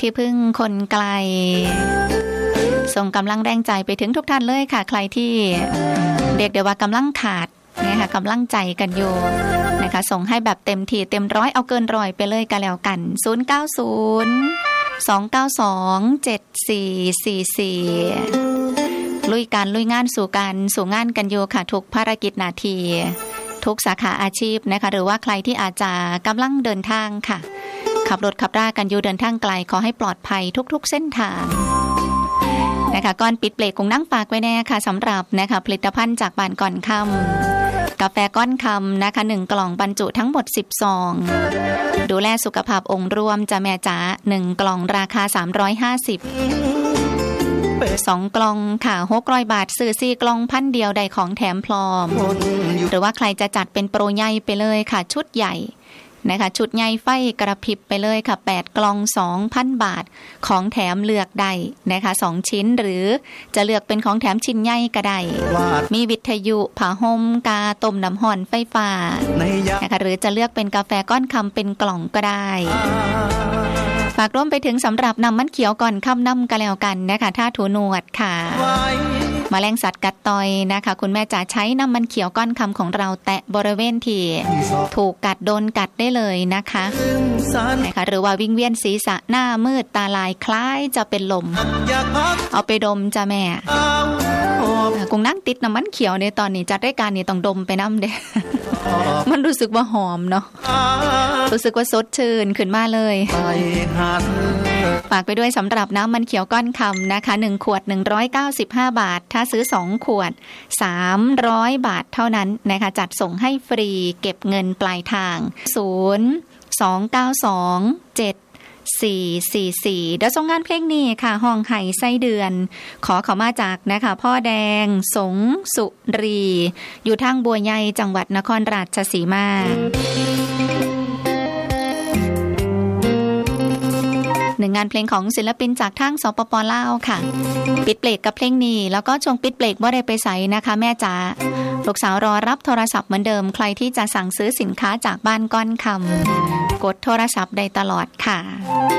ที่พึ่งคนไกลส่งกำลังแรงใจไปถึงทุกท่านเลยค่ะใครที่เรียกได้ว่ากำลังขาดนะคะกำลังใจกันอยู่นะคะส่งให้แบบเต็มที่เต็มร้อยเอาเกินร้อยไปเลยกันแล้วกัน090-292-7444ลุยงานสู่งานกันอยู่ค่ะทุกภารกิจหน้าที่ทุกสาขาอาชีพนะคะหรือว่าใครที่อาจจะกำลังเดินทางค่ะขับรถขับรากันอยู่เดินทางไกลขอให้ปลอดภัยทุกๆเส้นทางนะคะก่อนปิดเบรกคงนั่งฝากไว้แน่ค่ะสำหรับนะคะผลิตภัณฑ์จากบ้านก่อนคำกาแฟก้อนคำนะคะ1กล่องบรรจุทั้งหมด10ซองดูแลสุขภาพองค์รวมจะแม่จ๋า1กล่องราคา350 2กล่องค่ะ600 บาทซื้อ4กล่องพันเดียวได้ของแถมพร้อมหรือว่าใครจะจัดเป็นโปรใหญ่ไปเลยค่ะชุดใหญ่นะคะชุดใหญ่ไฟกระพริบไปเลยค่ะ8กล่อง 2,000 บาทของแถมเลือกได้นะคะ2ชิ้นหรือจะเลือกเป็นของแถมชิ้นใหญ่ก็ได้มีวิทยุผ้าห่มกาต้มน้ำร้อนไฟฟ้านะคะหรือจะเลือกเป็นกาแฟก้อนคำเป็นกล่องก็ได้ฝากร่วมไปถึงสำหรับน้ำมันเขียวก่อนค่ำน้ำกันแล้วกันนะคะถ้าถูหนวดค่ะแมลงสัตว์กัดต่อยนะคะคุณแม่จ๋าใช้น้ำมันเขียวก้อนคำของเราแตะบริเวณที่ถูกกัดโดนกัดได้เลยนะคะหรือว่าวิงเวียนศีรษะหน้ามืดตาลายคล้ายจะเป็นลมเอาไปดมจ้ะแม่กุ้งนั่งติดน้ำมันเขียวในตอนนี้จัดรายการนี้ต้องดมไปน้ำเด้ มันรู้สึกว่าหอมเนาะรู้สึกว่าสดชื่นขึ้นมาเลยฝากไปด้วยสำหรับน้ำมันเขียวก้อนคำนะคะ1ขวด195 บาทถ้าซื้อ2ขวด300 บาทเท่านั้นนะคะจัดส่งให้ฟรีเก็บเงินปลายทาง0292744เดี๋ยวส่งงานเพลงนี้ค่ะห้องไห่ไส้เดือนขอเขามาจากนะคะพ่อแดงสงสุรีอยู่ทางบัวใหญ่จังหวัดนครราชสีมาหนึ่งงานเพลงของศิลปินจากทางสปป.ลาวค่ะปิดเบรกกับเพลงนี้แล้วก็ช่วงปิดเบรกบ่ได้ไปไสนะคะแม่จ๋าลูกสาวรอรับโทรศัพท์เหมือนเดิมใครที่จะสั่งซื้อสินค้าจากบ้านก้อนคำกดโทรศัพท์ได้ตลอดค่ะ